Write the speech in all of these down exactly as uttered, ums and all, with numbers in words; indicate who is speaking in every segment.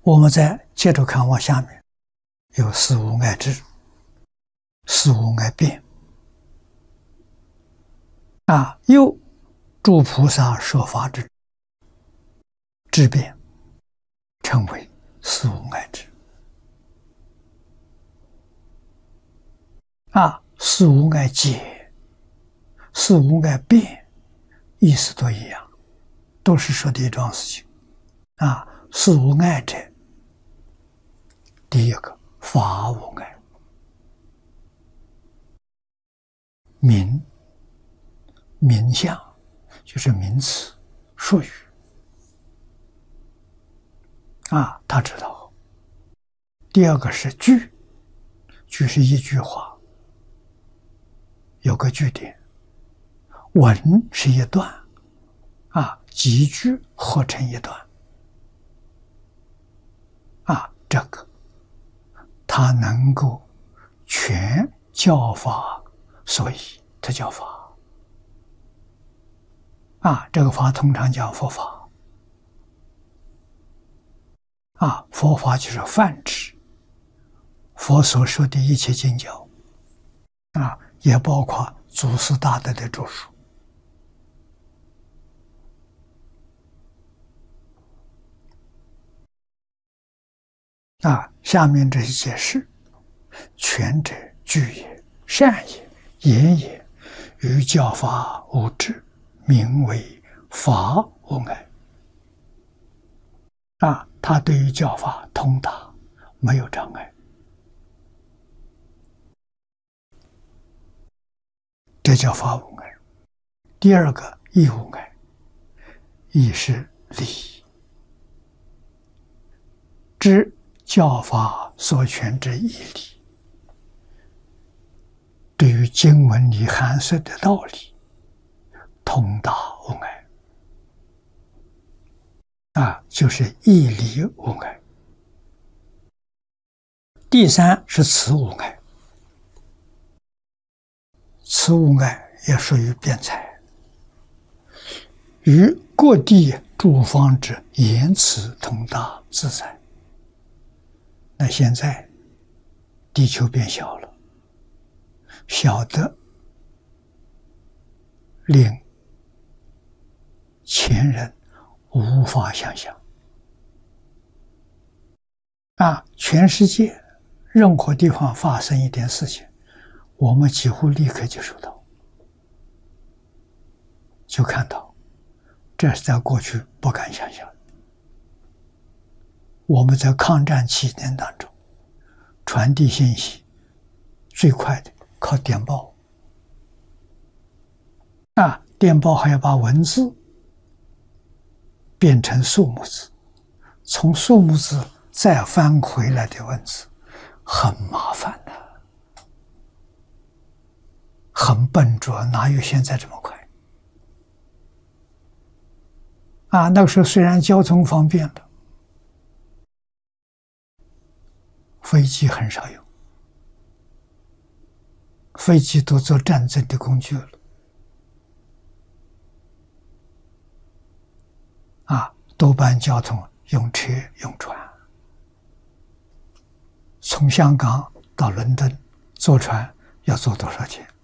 Speaker 1: 我们再接着看往下面，有事无碍智，事无碍辩。啊，又诸菩萨说法之智辩，称为事无碍智。啊，事无碍解，事无碍辩，意思都一样，都是说的一桩事情。啊，事无碍者，第一个法无碍，名名相就是名词术语啊，他知道。第二个是句，句是一句话，有个句点。文是一段啊，几句合成一段啊，这个他能够全教法，所以他叫法啊。这个法通常叫佛法啊，佛法就是泛指佛所说的一切经教啊，也包括祖师大德的著述啊。下面这些解释：权者，具也，善也，言也，于教法无知，名为法无碍。啊，他对于教法通达，没有障碍，这叫法无碍。第二个义无碍，义是理，知教法所权之义理，对于经文里含摄的道理通达无碍啊，就是义理无碍。第三是词无碍，词无碍也属于辩才，与各地诸方之言辞通达自在。那现在地球变小了，小的令前人无法想象啊！全世界任何地方发生一点事情，我们几乎立刻就收到，就看到，这是在过去不敢想象的。我们在抗战期间当中，传递信息最快的靠电报啊，电报还要把文字变成数目字，从数目字再翻回来的文字，很麻烦的，很笨拙，哪有现在这么快啊？那个时候虽然交通方便了，飞机很少用，飞机都做战争的工具了啊，多半交通用车用船。从香港到伦敦坐船要坐多少钱？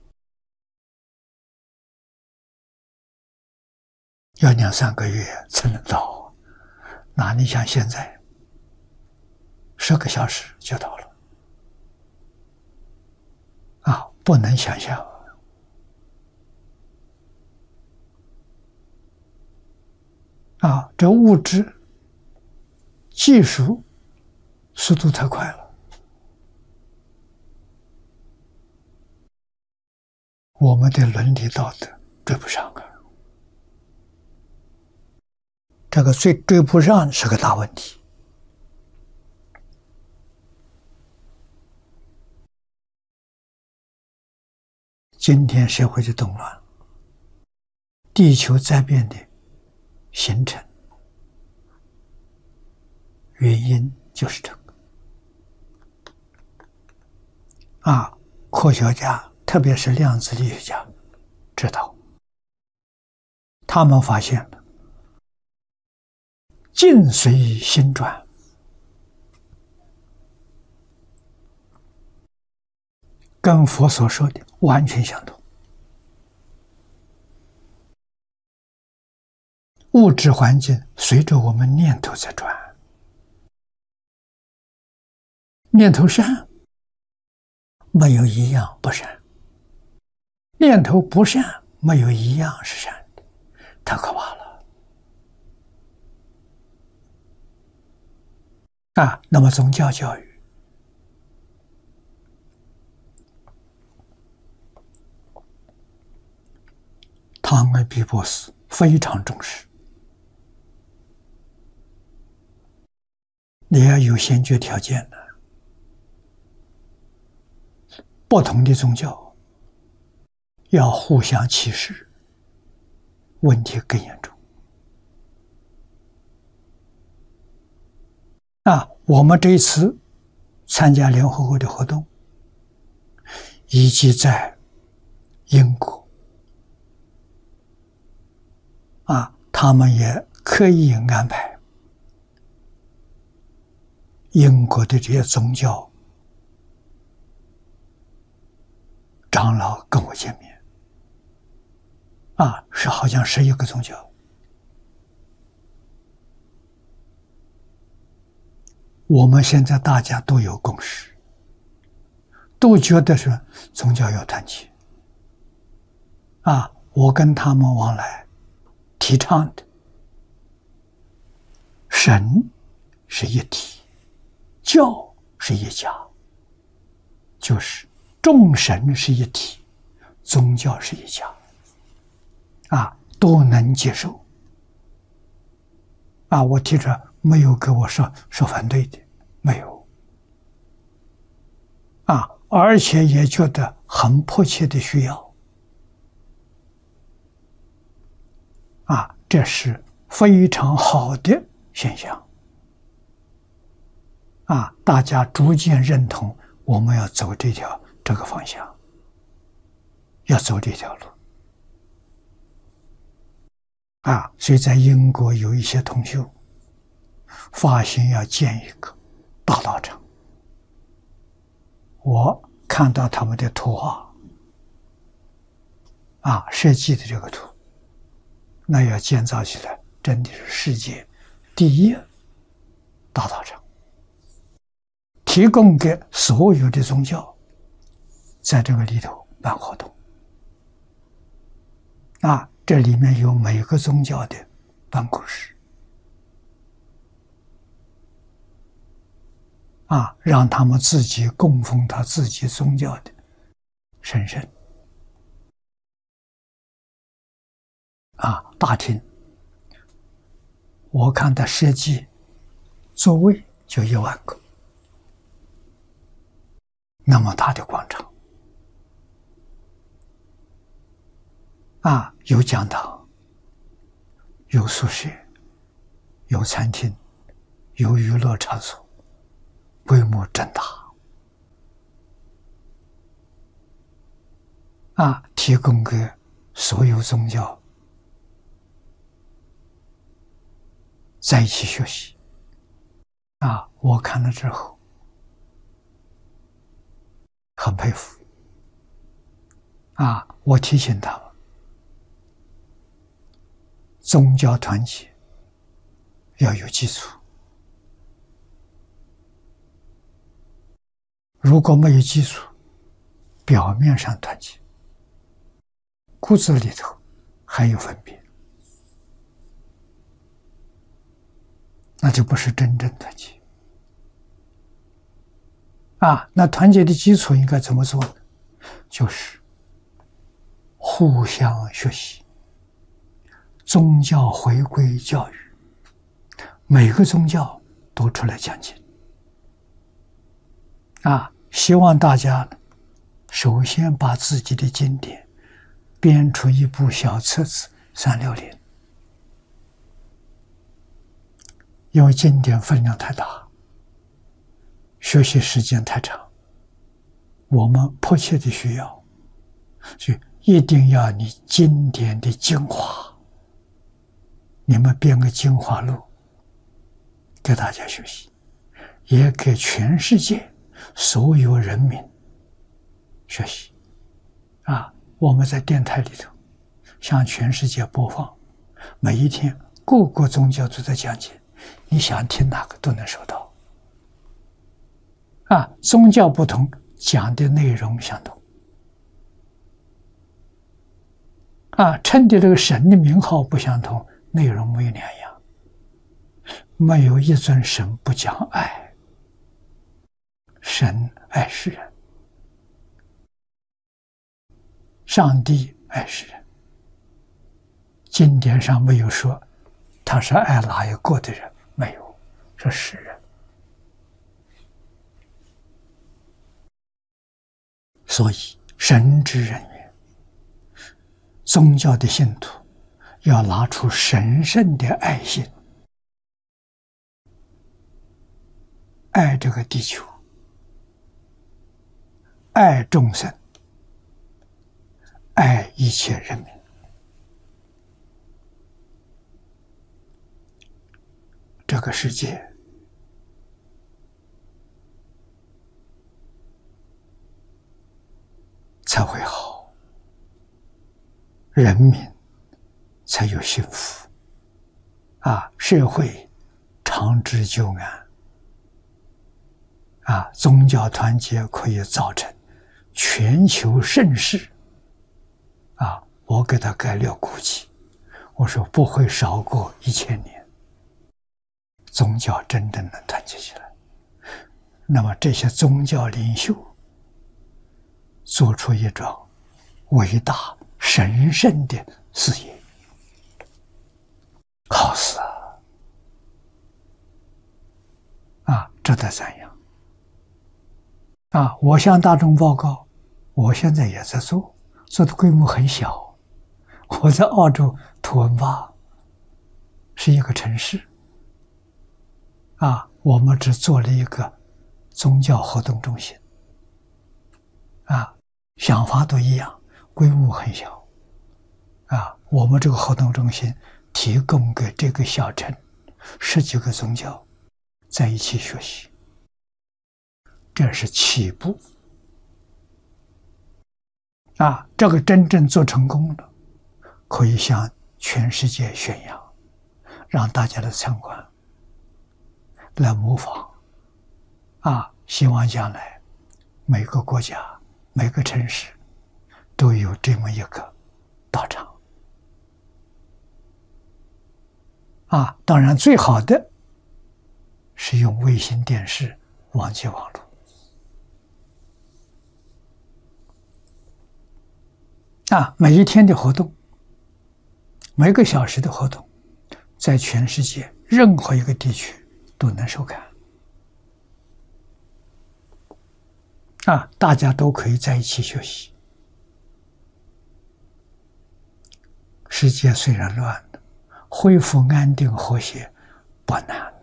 Speaker 1: 要两三个月才能到，那你想现在十个小时就到了啊，不能想象啊！这物质技术速度太快了，我们的伦理道德追不上啊！这个追追不上是个大问题。今天社会的动乱，地球灾变的形成，原因就是这个啊！科学家，特别是量子力学家知道，他们发现了境随心转， 跟佛所说的完全相同。物质环境随着我们念头在转，念头善，没有一样不善；念头不善，没有一样是善的，太可怕了啊！那么宗教教育，汤恩比博士非常重视，你要有先决条件的。不同的宗教要互相歧视，问题更严重。啊，我们这一次参加联合国的活动，以及在英国，啊，他们也刻意安排英国的这些宗教长老跟我见面，啊，是好像十一个宗教。我们现在大家都有共识，都觉得是宗教要团结。啊，我跟他们往来提倡的，神是一体，教是一家，就是众神是一体，宗教是一家，啊，都能接受。啊，我提出没有给我说说反对的，没有。啊，而且也觉得很迫切的需要。啊，这是非常好的现象。啊，大家逐渐认同我们要走这条这个方向，要走这条路。啊，所以在英国有一些同修发心要建一个大道场，我看到他们的图画，啊，设计的这个图，那要建造起来真的是世界第一大道场，提供给所有的宗教在这个里头办活动。啊，这里面有每个宗教的办公室，啊，让他们自己供奉他自己宗教的神圣。啊，大厅，我看他设计座位就一万个，那么大的广场，啊，有讲堂，有宿舍，有餐厅，有娱乐场所，规模真大。啊，提供给所有宗教在一起学习。啊，我看了之后很佩服。啊，我提醒他们，宗教团结要有基础，如果没有基础，表面上团结，骨子里头还有分别，那就不是真正团结。啊，那团结的基础应该怎么做呢？就是互相学习，宗教回归教育，每个宗教都出来讲经。啊，希望大家首先把自己的经典编出一部小册子三六零，因为经典分量太大，学习时间太长，我们迫切的需要，所以一定要你经典的精华，你们编个精华录给大家学习，也给全世界所有人民学习。啊，我们在电台里头向全世界播放，每一天各个宗教都在讲解，你想听哪个都能收到。啊，宗教不同，讲的内容相同。啊，称的这个神的名号不相同，内容没有两样。没有一尊神不讲爱，神爱世人，上帝爱世人。经典上没有说他是爱哪一个的人，没有，是世人。所以神之人也，宗教的信徒要拿出神圣的爱心，爱这个地球，爱众生，爱一切人民。这个世界才会好，人民才有幸福，啊，社会长治久安，啊，宗教团结可以造成全球盛世，啊，我给他概略估计，我说不会少过一千年，宗教真正能团结起来。那么这些宗教领袖做出一桩伟大神圣的事业，好事啊！啊，值得赞扬。啊，我向大众报告，我现在也在做，做的规模很小。我在澳洲图文巴是一个城市，啊，我们只做了一个宗教活动中心，啊，想法都一样，规模很小，啊，我们这个活动中心提供给这个小城十几个宗教在一起学习，这是起步，啊，这个真正做成功了，可以向全世界宣扬，让大家来参观，来模仿，啊，希望将来每个国家、每个城市都有这么一个道场。啊，当然最好的是用卫星电视、网际网络。啊，每一天的活动，每个小时的活动，在全世界任何一个地区都能收看。啊，大家都可以在一起学习。世界虽然乱，恢复安定和谐不难。